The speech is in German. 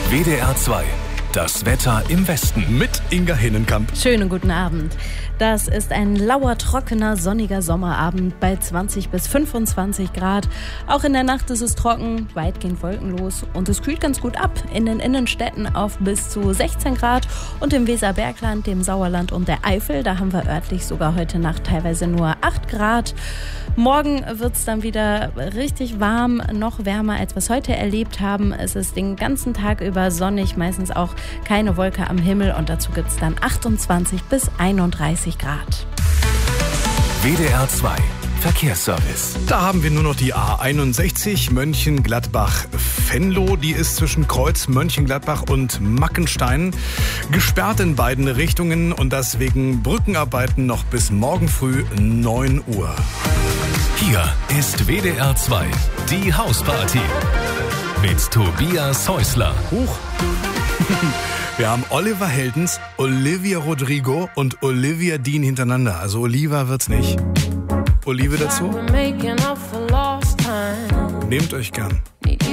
WDR 2. Das Wetter im Westen. Mit Inga Hinnenkamp. Schönen guten Abend. Das ist ein lauer, trockener, sonniger Sommerabend bei 20 bis 25 Grad. Auch in der Nacht ist es trocken, weitgehend wolkenlos und es kühlt ganz gut ab. In den Innenstädten auf bis zu 16 Grad und im Weserbergland, dem Sauerland und der Eifel, da haben wir örtlich sogar heute Nacht teilweise nur 8 Grad. Morgen wird es dann wieder richtig warm, noch wärmer, als wir es heute erlebt haben. Es ist den ganzen Tag über sonnig, meistens auch keine Wolke am Himmel und dazu gibt es dann 28 bis 31 Grad. WDR 2. Verkehrsservice. Da haben wir nur noch die A61 Mönchengladbach-Venlo. Die ist zwischen Kreuz Mönchengladbach und Mackenstein gesperrt in beiden Richtungen und das wegen Brückenarbeiten noch bis morgen früh 9 Uhr. Hier ist WDR 2. Die Hausparty. Mit Tobias Häusler. Huch. Wir haben Oliver Heldens, Olivia Rodrigo und Olivia Dean hintereinander. Also Oliva wird's nicht. Olive dazu? Nehmt euch gern.